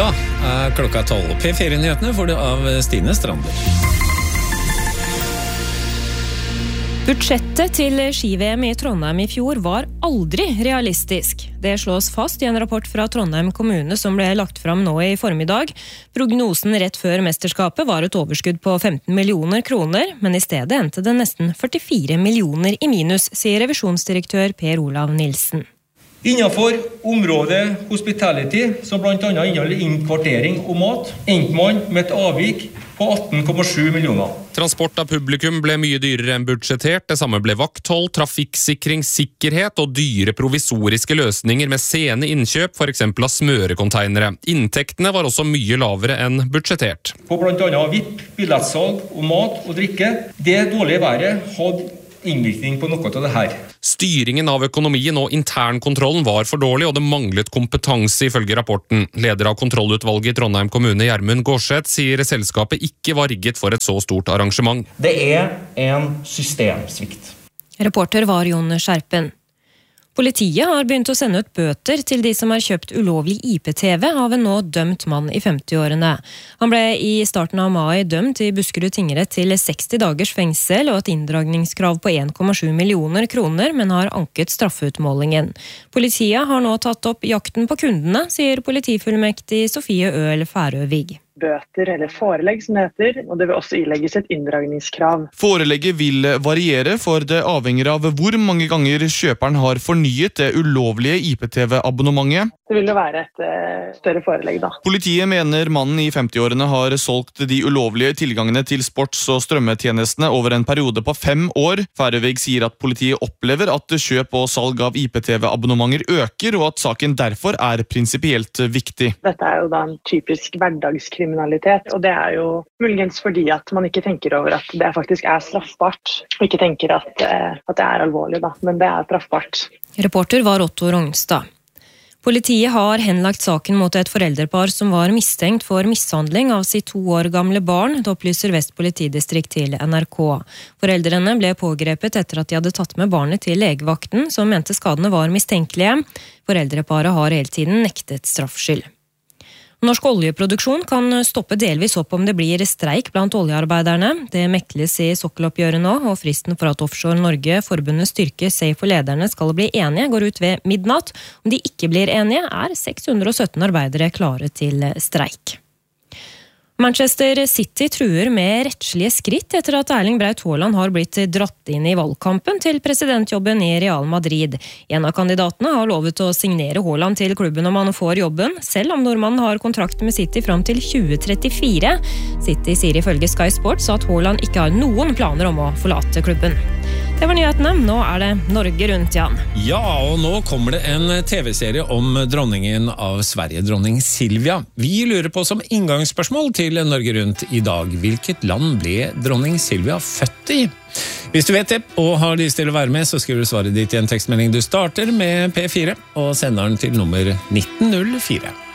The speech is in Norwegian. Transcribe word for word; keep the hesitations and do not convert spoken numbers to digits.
Da er klokka tolv. P fire-nyhetene får du av Stine Strander. Budsjettet til ski-V M i Trondheim i fjor var aldri realistisk. Det slås fast i en rapport fra Trondheim kommune som ble lagt fram nå i formiddag. Prognosen rett før mesterskapet var et overskudd på femten millioner kroner, men i stedet endte det nesten førtifire millioner i minus, sier revisjonsdirektør Per Olav Nilsen. Innenfor området hospitality, som blant annet inneholder innkvartering og mat, endte man med et avvik på atten komma sju millioner. Transport av publikum ble mye dyrere enn budsjettert. Det samme ble vakthold, trafikksikring, sikkerhet og dyre provisoriske løsninger med sene innkjøp, for eksempel av smørekonteinere. Inntektene var også mye lavere enn budsjettert. På blant annet V I P, billettsalg og mat og drikke. Det dårlige været hadde innvirkning på noe av det her. Styringen av økonomien og internkontrollen var for dårlig, og det manglet kompetanse ifølge rapporten. Leder av kontrollutvalget i Trondheim kommune, Gjermund Gårdseth, sier selskapet ikke var rigget for et så stort arrangement. Det er en systemsvikt. Reporter var Jon Skjerpen. Politiet har begynt å sende ut bøter til de som har kjøpt ulovlig I P T V av en nå dømt mann i femti-årene. Han ble i starten av mai dømt i Buskerud tingrett til seksti dagers fengsel og et inndragningskrav på en komma sju millioner kroner, men har anket straffeutmålingen. Politiet har nå tatt opp jakten på kundene, sier politifullmektig Sofie Øl Færøvig. Bøter eller forelegg som det heter, og det vil også ilegges et inndragningskrav. Forelegget vil variere, for det avhenger av hvor mange ganger kjøperen har fornyet det ulovlige I P T V-abonnementet. Det vil jo være et uh, større forelegg da. Politiet mener mannen i femti-årene har solgt de ulovlige tilgangene til sports- og strømmetjenestene over en periode på fem år. Færøvig sier at politiet opplever at kjøp og salg av I P T V-abonnementer øker, og at saken derfor er prinsipielt viktig. Dette er jo da en typisk hverdagskriminalitet, og det er jo muligens fordi at man ikke tenker over at det faktisk er straffbart, og ikke tenker at, uh, at det er alvorlig da, men det er straffbart. Reporter var Otto Rognstad. Politiet har henlagt saken mot et foreldrepar som var mistenkt for mishandling av sitt to år gamle barn, det opplyser Vest politidistrikt til N R K. Foreldrene ble pågrepet etter at de hadde tatt med barnet til legevakten, som mente skadene var mistenkelige. Foreldreparet har hele tiden nektet straffskyld. Norsk oljeproduksjon kan stoppe delvis opp om det blir streik blant oljearbeiderne. Det mekles i sokkeloppgjøret nå, og fristen for at Offshore Norge, forbundet Styrke, Safe og lederne skal bli enige, går ut ved midnatt. Om de ikke blir enige, er seks hundre og sytten arbeidere klare til streik. Manchester City truer med rettslige skritt etter at Erling Braut Haaland har blitt dratt inn i valgkampen til presidentjobben i Real Madrid. En av kandidatene har lovet å signere Haaland til klubben om han får jobben, selv om nordmannen har kontrakt med City fram til tjue trettifire. City sier ifølge Sky Sports at Haaland ikke har noen planer om å forlate klubben. Det var nyhetene. Nå er det Norge rundt, Jan. Ja, og nå kommer det en T V-serie om dronningen av Sverige, dronning Silvia. Vi lurer på som inngangsspørsmål til Norge rundt i dag: hvilket land ble dronning Silvia født i? Hvis du vet det, og har lyst til å være med, så skriver du svaret ditt i en tekstmelding. Du starter med P fire, og sender den til nummer nitten null fire.